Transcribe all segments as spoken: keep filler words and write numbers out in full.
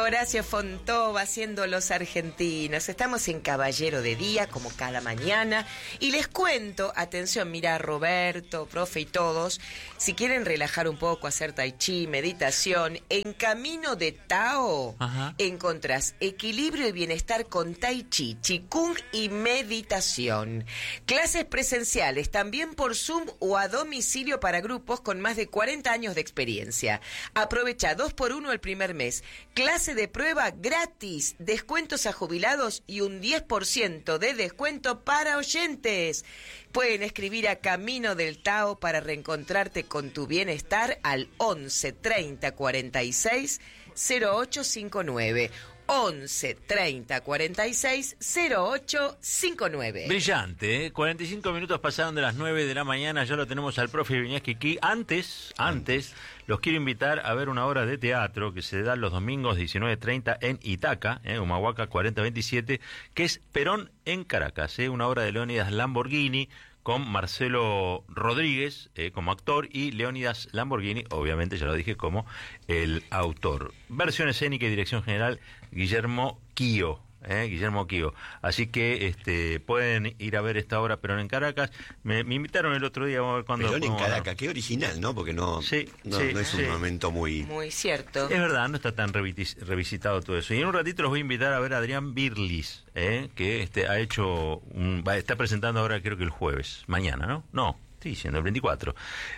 Horacio Fontova haciendo Los Argentinos. Estamos en Caballero de Día, como cada mañana. Y les cuento, atención, mira, Roberto, profe y todos, si quieren relajar un poco, hacer tai chi, meditación, en Camino de Tao, ajá, encontrás equilibrio y bienestar con tai chi, qigong y meditación. Clases presenciales, también por Zoom o a domicilio para grupos con más de cuarenta años de experiencia. Aprovecha dos por uno el primer mes. Clase de prueba gratis, descuentos a jubilados y un diez por ciento de descuento para oyentes. Pueden escribir a Camino del Tao para reencontrarte con tu bienestar al once treinta cuarenta y seis cero ocho cincuenta y nueve. once treinta cuarenta y seis cero ocho cincuenta y nueve. Brillante, ¿eh? cuarenta y cinco minutos pasaron de las nueve de la mañana, ya lo tenemos al profe Viñaski aquí. Antes, antes, los quiero invitar a ver una obra de teatro que se da los domingos diecinueve treinta en Itaca, eh, Humahuaca cuarenta veintisiete, que es Perón en Caracas, eh, una obra de Leónidas Lamborghini, con Marcelo Rodríguez eh, como actor y Leónidas Lamborghini, obviamente ya lo dije, como el autor. Versión escénica y dirección general, Guillermo Quío. Eh, Guillermo Quío. Así que este pueden ir a ver esta obra Perón en Caracas. Me, me invitaron el otro día a ver cuando... Perón en Caracas, qué original, ¿no? Porque no, sí, no, sí, no es sí. un momento muy... Muy cierto. Es verdad, no está tan revitis, revisitado todo eso. Y en un ratito los voy a invitar a ver a Adrián Birlis, eh, que este ha hecho... Un, va, está presentando ahora creo que el jueves. Mañana, ¿no? No. Estoy diciendo, el veinticuatro.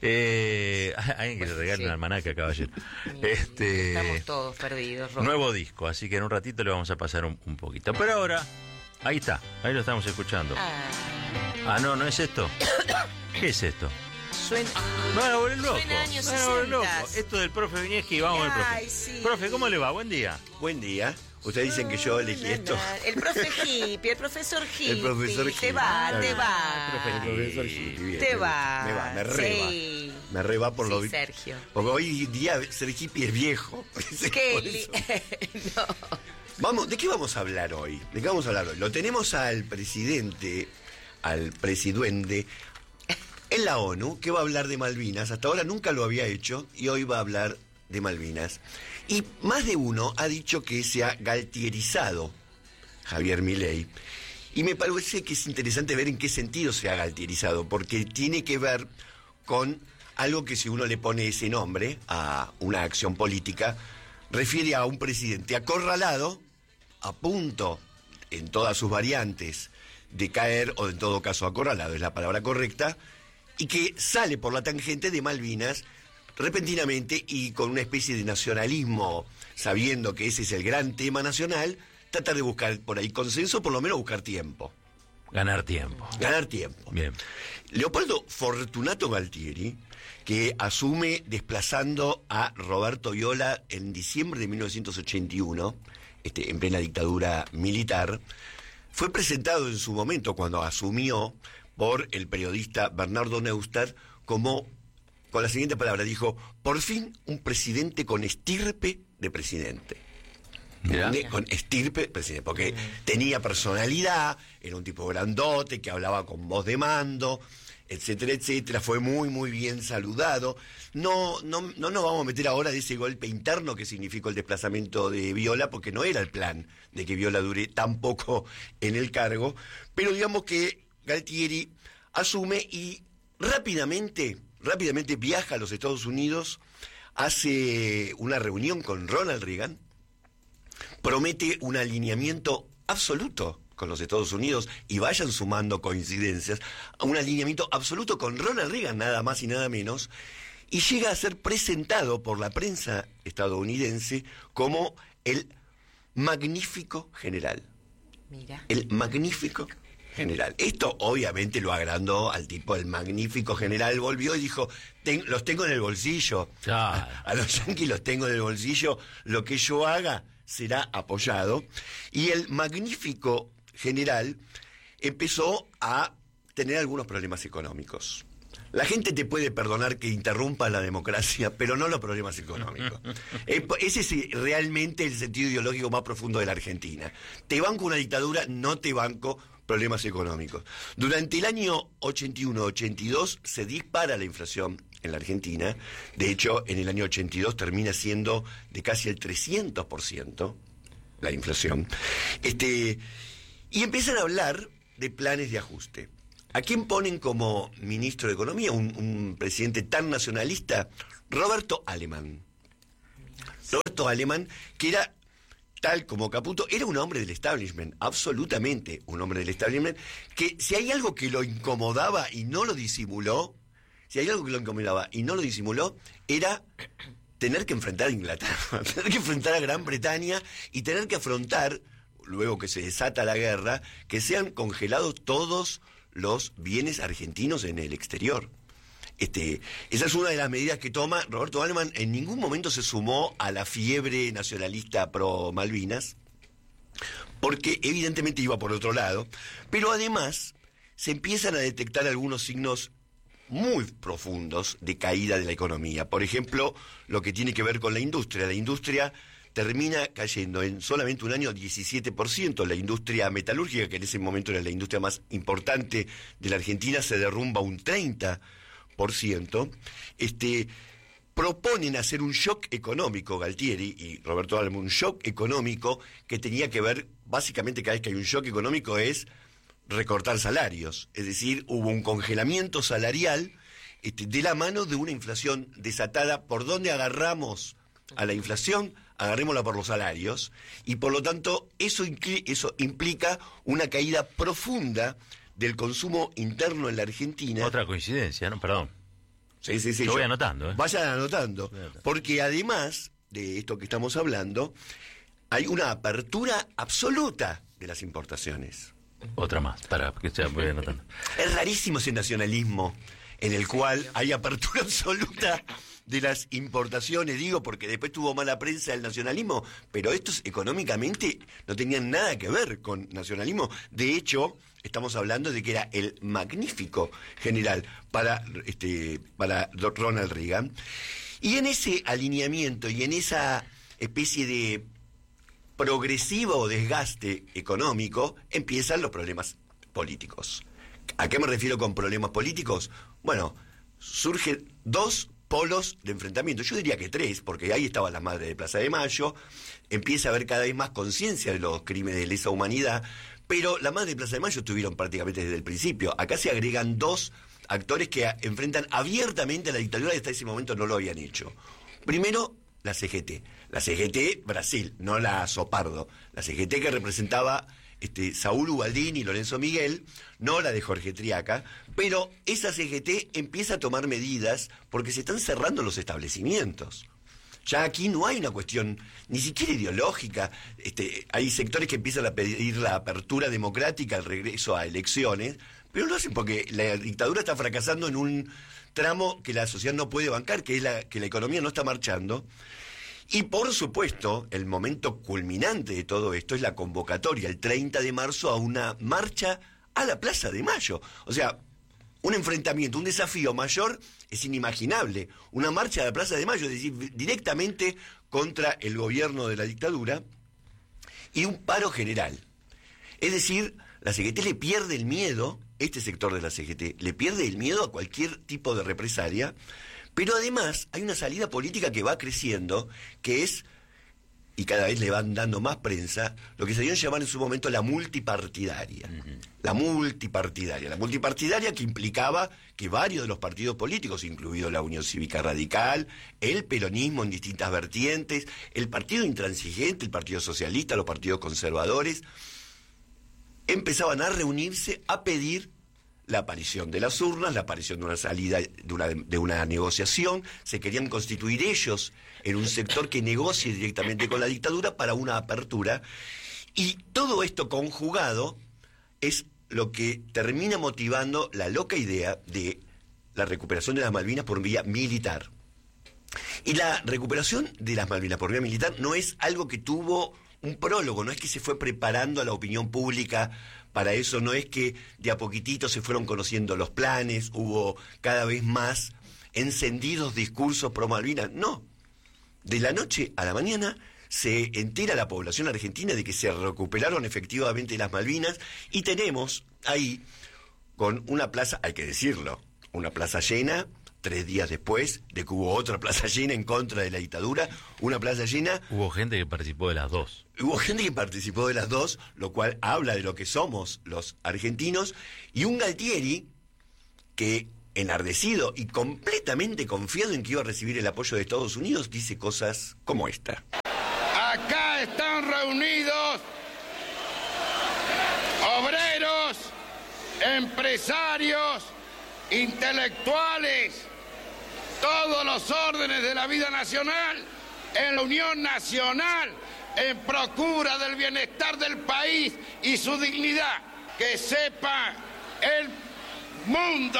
Eh, alguien que le regale sí. un almanaque, caballero. Este, Estamos todos perdidos, Rob. Nuevo disco, así que en un ratito le vamos a pasar un, un poquito. Pero ahora, ahí está, ahí lo estamos escuchando. Ah, ah no, ¿no es esto? ¿Qué es esto? Suena... Me van a volver loco. Suena años me van a volver loco. sesenta. Esto del profe Viñeski, vamos al profe. Ay, sí. Profe, ¿cómo le va? Buen día. Buen día. Ustedes dicen que yo elegí esto. El profe hippie, el profesor hippie. El profesor hippie. Te va, ah, te va. El profesor hippie. Bien, te va. Me va, me reba. Sí. Me reba por sí, lo... Sergio. Porque hoy día ser hippie es viejo. ¿Qué? Li... no. Vamos, ¿de qué vamos a hablar hoy? ¿De qué vamos a hablar hoy? Lo tenemos al presidente, al presidente en la ONU, que va a hablar de Malvinas. Hasta ahora nunca lo había hecho y hoy va a hablar de Malvinas. Y más de uno ha dicho que se ha galtierizado Javier Milei. Y me parece que es interesante ver en qué sentido se ha galtierizado, porque tiene que ver con algo que, si uno le pone ese nombre a una acción política, refiere a un presidente acorralado, a punto, en todas sus variantes, de caer, o en todo caso acorralado es la palabra correcta, y que sale por la tangente de Malvinas repentinamente y con una especie de nacionalismo, sabiendo que ese es el gran tema nacional, tratar de buscar por ahí consenso, por lo menos buscar tiempo. Ganar tiempo. Ganar tiempo. Bien. Leopoldo Fortunato Galtieri, que asume desplazando a Roberto Viola en diciembre de mil novecientos ochenta y uno, este, en plena dictadura militar, fue presentado en su momento, cuando asumió, por el periodista Bernardo Neustadt, como... con la siguiente palabra, dijo: por fin un presidente con estirpe de presidente. De, con estirpe presidente, porque mm. tenía personalidad, era un tipo grandote, que hablaba con voz de mando, etcétera, etcétera, fue muy, muy bien saludado. No, no, no nos vamos a meter ahora de ese golpe interno que significó el desplazamiento de Viola, porque no era el plan de que Viola dure tan poco en el cargo, pero digamos que Galtieri asume y rápidamente... rápidamente viaja a los Estados Unidos, hace una reunión con Ronald Reagan, promete un alineamiento absoluto con los Estados Unidos, y vayan sumando coincidencias, un alineamiento absoluto con Ronald Reagan, nada más y nada menos, y llega a ser presentado por la prensa estadounidense como el magnífico general. Mira. El magnífico general. Esto obviamente lo agrandó al tipo, el magnífico general volvió y dijo: Ten, los tengo en el bolsillo, claro. a, a los yanquis los tengo en el bolsillo, lo que yo haga será apoyado. Y el magnífico general empezó a tener algunos problemas económicos. La gente te puede perdonar que interrumpa la democracia, pero no los problemas económicos. Ese es realmente el sentido ideológico más profundo de la Argentina. Te banco una dictadura, no te banco problemas económicos. Durante el año ochenta y uno ochenta y dos se dispara la inflación en la Argentina. De hecho, en el año ochenta y dos termina siendo de casi el trescientos por ciento la inflación. Este, y empiezan a hablar de planes de ajuste. ¿A quién ponen como ministro de Economía? Un, un presidente tan nacionalista, Roberto Alemann. Roberto Alemann, que era, tal como Caputo, era un hombre del establishment, absolutamente un hombre del establishment, que si hay algo que lo incomodaba y no lo disimuló, si hay algo que lo incomodaba y no lo disimuló, era tener que enfrentar a Inglaterra, tener que enfrentar a Gran Bretaña y tener que afrontar, luego que se desata la guerra, que sean congelados todos los bienes argentinos en el exterior. Este, esa es una de las medidas que toma Roberto Alemann. En ningún momento se sumó a la fiebre nacionalista pro Malvinas, porque evidentemente iba por otro lado, pero además se empiezan a detectar algunos signos muy profundos de caída de la economía. Por ejemplo, lo que tiene que ver con la industria. La industria termina cayendo en solamente un año diecisiete por ciento. La industria metalúrgica, que en ese momento era la industria más importante de la Argentina, se derrumba un treinta por ciento. Este, proponen hacer un shock económico, Galtieri y Roberto Alemann, un shock económico que tenía que ver, básicamente cada vez que hay un shock económico es recortar salarios, es decir, hubo un congelamiento salarial este, de la mano de una inflación desatada. ¿Por dónde agarramos a la inflación? Agarrémosla por los salarios, y por lo tanto eso, incli- eso implica una caída profunda del consumo interno en la Argentina. Otra coincidencia, ¿no? Perdón. Sí, sí, sí. Yo voy yo- anotando, ¿eh? Vayan anotando, Voy anotando. porque además de esto que estamos hablando, hay una apertura absoluta de las importaciones. Otra más, para que sea, voy anotando. Es rarísimo ese nacionalismo en el cual hay apertura absoluta de las importaciones, digo, porque después tuvo mala prensa el nacionalismo, pero estos económicamente no tenían nada que ver con nacionalismo. De hecho, estamos hablando de que era el magnífico general para, este, para Ronald Reagan. Y en ese alineamiento y en esa especie de progresivo desgaste económico empiezan los problemas políticos. ¿A qué me refiero con problemas políticos? Bueno, surgen dos polos de enfrentamiento, yo diría que tres, porque ahí estaban las madres de Plaza de Mayo, empieza a haber cada vez más conciencia de los crímenes de lesa humanidad, pero las madres de Plaza de Mayo estuvieron prácticamente desde el principio. Acá se agregan dos actores que a- enfrentan abiertamente a la dictadura y hasta ese momento no lo habían hecho. Primero, la C G T. La C G T Brasil, no la Sopardo. La C G T que representaba este, Saúl Ubaldini y Lorenzo Miguel, no la de Jorge Triaca, pero esa C G T empieza a tomar medidas porque se están cerrando los establecimientos. Ya aquí no hay una cuestión ni siquiera ideológica. Este, hay sectores que empiezan a pedir la apertura democrática, el regreso a elecciones, pero lo hacen porque la dictadura está fracasando en un tramo que la sociedad no puede bancar, que es la, que la economía no está marchando. Y por supuesto, el momento culminante de todo esto es la convocatoria el treinta de marzo a una marcha a la Plaza de Mayo. O sea, un enfrentamiento, un desafío mayor es inimaginable. Una marcha a la Plaza de Mayo, es decir, directamente contra el gobierno de la dictadura, y un paro general. Es decir, la C G T le pierde el miedo, este sector de la C G T, le pierde el miedo a cualquier tipo de represalia, pero además hay una salida política que va creciendo, que es, y cada vez le van dando más prensa, lo que se dio a llamar en su momento la multipartidaria. Uh-huh. La multipartidaria. La multipartidaria que implicaba que varios de los partidos políticos, incluido la Unión Cívica Radical, el peronismo en distintas vertientes, el Partido Intransigente, el Partido Socialista, los partidos conservadores, empezaban a reunirse a pedir la aparición de las urnas, la aparición de una salida, de una, de una negociación. Se querían constituir ellos en un sector que negocie directamente con la dictadura para una apertura. Y todo esto conjugado es lo que termina motivando la loca idea de la recuperación de las Malvinas por vía militar. Y la recuperación de las Malvinas por vía militar no es algo que tuvo un prólogo, no es que se fue preparando a la opinión pública para eso, no es que de a poquitito se fueron conociendo los planes, hubo cada vez más encendidos discursos pro Malvinas, no. De la noche a la mañana se entera la población argentina de que se recuperaron efectivamente las Malvinas, y tenemos ahí, con una plaza, hay que decirlo, una plaza llena, tres días después de que hubo otra plaza llena en contra de la dictadura, una plaza llena. Hubo gente que participó de las dos. Hubo gente que participó de las dos, lo cual habla de lo que somos los argentinos, y un Galtieri que, enardecido y completamente confiado en que iba a recibir el apoyo de Estados Unidos, dice cosas como esta. Acá están reunidos obreros, empresarios, intelectuales, todos los órdenes de la vida nacional, en la Unión Nacional, en procura del bienestar del país y su dignidad. Que sepa el mundo,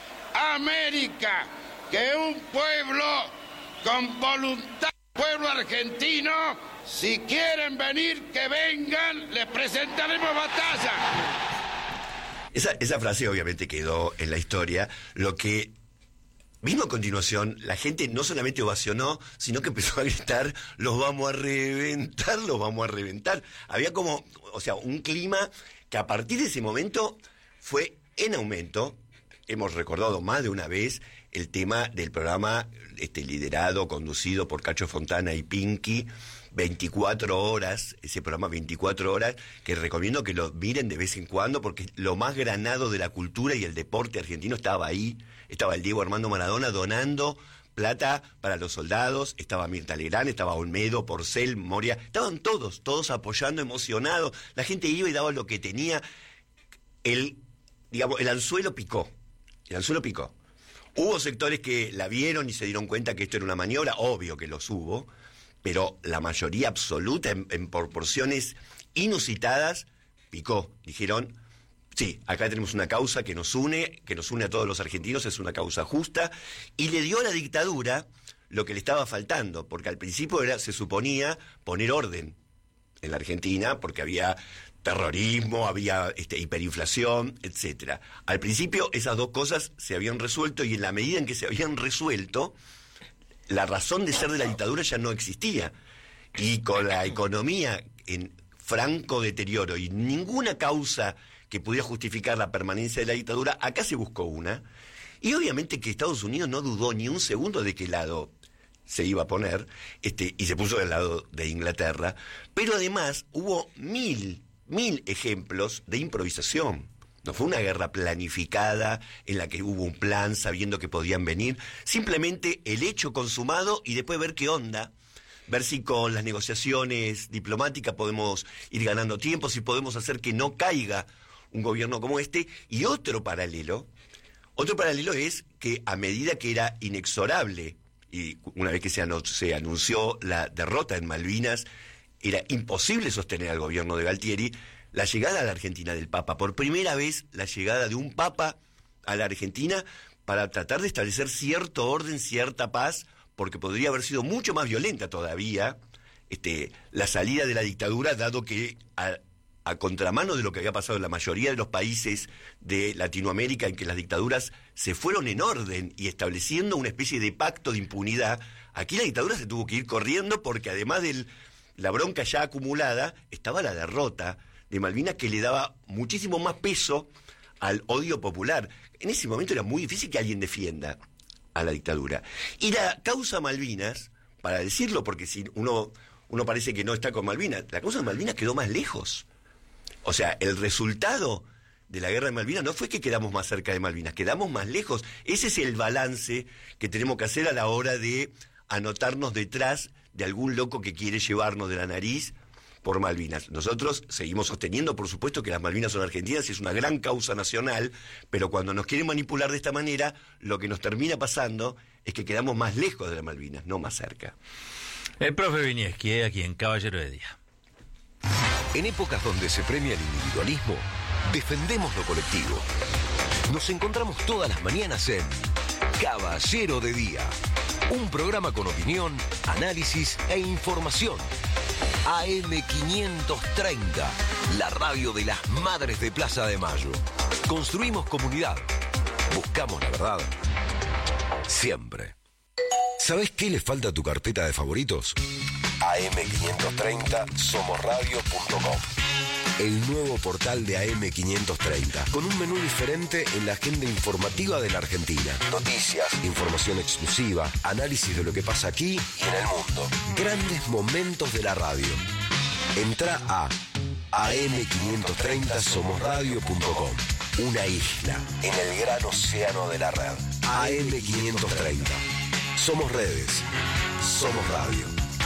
América, que un pueblo con voluntad, pueblo argentino, si quieren venir, que vengan, les presentaremos batalla. Esa, esa frase obviamente quedó en la historia. Lo que vino a continuación, la gente no solamente ovacionó, sino que empezó a gritar, los vamos a reventar, los vamos a reventar. Había como, o sea, un clima que a partir de ese momento fue en aumento. Hemos recordado más de una vez el tema del programa este, liderado, conducido por Cacho Fontana y Pinky, veinticuatro horas, ese programa veinticuatro horas, que recomiendo que lo miren de vez en cuando, porque lo más granado de la cultura y el deporte argentino estaba ahí. Estaba el Diego Armando Maradona donando plata para los soldados, estaba Mirta Legrand, estaba Olmedo, Porcel, Moria, estaban todos, todos apoyando, emocionados. La gente iba y daba lo que tenía. El, digamos, el anzuelo picó, el anzuelo picó. Hubo sectores que la vieron y se dieron cuenta que esto era una maniobra, obvio que los hubo, pero la mayoría absoluta, en, en proporciones inusitadas, picó. Dijeron, sí, acá tenemos una causa que nos une, que nos une a todos los argentinos, es una causa justa, y le dio a la dictadura lo que le estaba faltando, porque al principio era, se suponía poner orden en la Argentina, porque había terrorismo, había este, hiperinflación, etcétera. Al principio esas dos cosas se habían resuelto, y en la medida en que se habían resuelto, la razón de ser de la dictadura ya no existía. Y con la economía en franco deterioro y ninguna causa que pudiera justificar la permanencia de la dictadura, acá se buscó una. Y obviamente que Estados Unidos no dudó ni un segundo de qué lado se iba a poner, este, y se puso del lado de Inglaterra. Pero además hubo mil, mil ejemplos de improvisación. No fue una guerra planificada en la que hubo un plan sabiendo que podían venir. Simplemente el hecho consumado y después ver qué onda. Ver si con las negociaciones diplomáticas podemos ir ganando tiempo, si podemos hacer que no caiga un gobierno como este. Y otro paralelo, otro paralelo es que a medida que era inexorable, y una vez que se, anun- se anunció la derrota en Malvinas, era imposible sostener al gobierno de Galtieri, la llegada a la Argentina del Papa, por primera vez la llegada de un Papa a la Argentina para tratar de establecer cierto orden, cierta paz, porque podría haber sido mucho más violenta todavía este, la salida de la dictadura, dado que a, a contramano de lo que había pasado en la mayoría de los países de Latinoamérica, en que las dictaduras se fueron en orden y estableciendo una especie de pacto de impunidad, aquí la dictadura se tuvo que ir corriendo porque además de la bronca ya acumulada, estaba la derrota de Malvinas, que le daba muchísimo más peso al odio popular. En ese momento era muy difícil que alguien defienda a la dictadura. Y la causa Malvinas, para decirlo, porque si uno, uno parece que no está con Malvinas, la causa de Malvinas quedó más lejos. O sea, el resultado de la guerra de Malvinas no fue que quedamos más cerca de Malvinas, quedamos más lejos. Ese es el balance que tenemos que hacer a la hora de anotarnos detrás de algún loco que quiere llevarnos de la nariz por Malvinas. Nosotros seguimos sosteniendo, por supuesto, que las Malvinas son argentinas y es una gran causa nacional, pero cuando nos quieren manipular de esta manera, lo que nos termina pasando es que quedamos más lejos de las Malvinas, no más cerca. El profe Vinieski, aquí en Caballero de Día. En épocas donde se premia el individualismo, defendemos lo colectivo. Nos encontramos todas las mañanas en Caballero de Día, un programa con opinión, análisis e información. A M quinientos treinta, la radio de las madres de Plaza de Mayo. Construimos comunidad. Buscamos la verdad. Siempre. ¿Sabés qué le falta a tu carpeta de favoritos? A M quinientos treinta somos radio punto com. el nuevo portal de A M quinientos treinta, con un menú diferente en la agenda informativa de la Argentina. Noticias, información exclusiva, análisis de lo que pasa aquí y en el mundo. Grandes momentos de la radio. Entra a a eme quinientos treinta somos radio punto com. Una isla en el gran océano de la red. A eme quinientos treinta. Somos redes. Somos radio.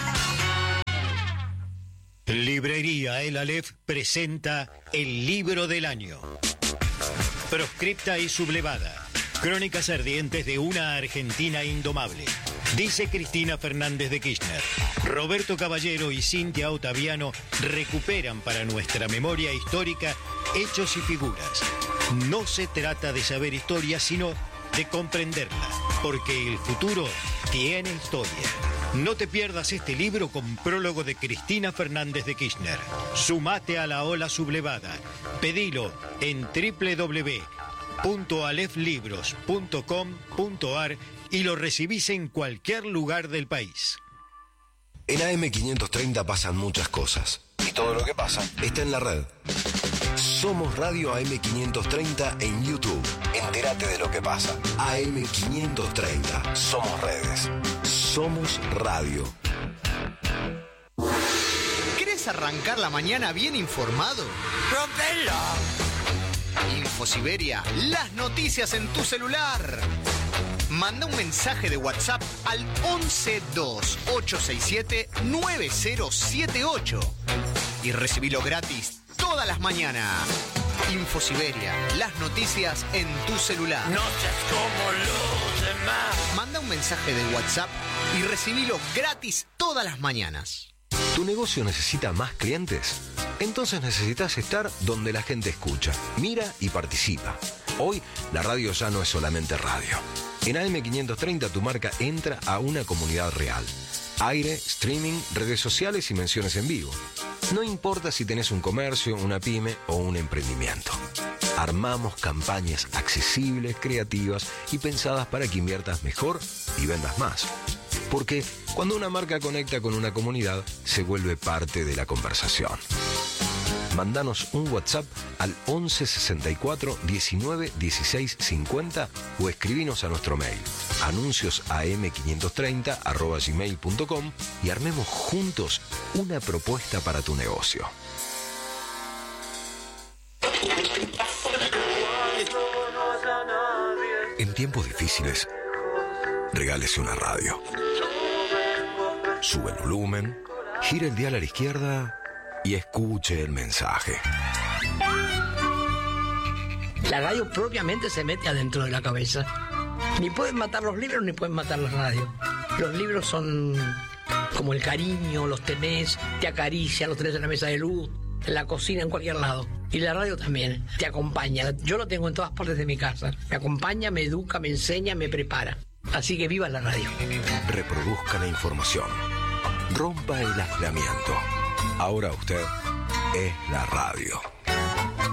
Librería El Aleph presenta El Libro del Año. Proscripta y sublevada. Crónicas ardientes de una Argentina indomable. Dice Cristina Fernández de Kirchner. Roberto Caballero y Cintia Ottaviano recuperan para nuestra memoria histórica hechos y figuras. No se trata de saber historia, sino de comprenderla, porque el futuro tiene historia. No te pierdas este libro con prólogo de Cristina Fernández de Kirchner. Sumate a la ola sublevada. Pedilo en doble u doble u doble u punto alef libros punto com punto ar y lo recibís en cualquier lugar del país. En A M quinientos treinta pasan muchas cosas. Y todo lo que pasa está en la red. Somos Radio A M quinientos treinta en YouTube. Entérate de lo que pasa. A M quinientos treinta. Somos redes. Somos radio. ¿Querés arrancar la mañana bien informado? ¡Rompelo! InfoSiberia, las noticias en tu celular. Manda un mensaje de WhatsApp al once dos ocho seis siete nueve cero siete ocho y recibilo gratis todas las mañanas. InfoSiberia, las noticias en tu celular. No seas como los demás. Manda un mensaje de WhatsApp y recibilo gratis todas las mañanas. ¿Tu negocio necesita más clientes? Entonces necesitas estar donde la gente escucha, mira y participa. Hoy la radio ya no es solamente radio. En A M quinientos treinta tu marca entra a una comunidad real. Aire, streaming, redes sociales y menciones en vivo. No importa si tenés un comercio, una pyme o un emprendimiento. Armamos campañas accesibles, creativas y pensadas para que inviertas mejor y vendas más. Porque cuando una marca conecta con una comunidad, se vuelve parte de la conversación. Mándanos un WhatsApp al once sesenta y cuatro diecinueve dieciséis cincuenta o escribinos a nuestro mail anuncios a eme quinientos treinta arroba gmail punto com y armemos juntos una propuesta para tu negocio. En tiempos difíciles, regálese una radio. Sube el volumen, gira el dial a la izquierda y escuche el mensaje. La radio propiamente se mete adentro de la cabeza. Ni pueden matar los libros ni pueden matar la radio. Los libros son como el cariño, los tenés, te acarician, los tenés en la mesa de luz, en la cocina, en cualquier lado. Y la radio también, te acompaña. Yo lo tengo en todas partes de mi casa. Me acompaña, me educa, me enseña, me prepara. Así que viva la radio. Reproduzca la información. Rompa el aislamiento. Ahora usted es la radio.